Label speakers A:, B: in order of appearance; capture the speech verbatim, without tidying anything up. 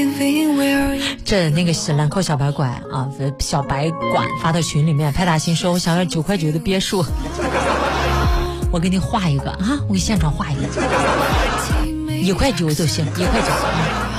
A: 这那个是兰蔻小白馆啊，小白馆发到群里面，派大星说我想要九块九的别墅，我给你画一个啊，我给现场画一个，一块九就行，一块九。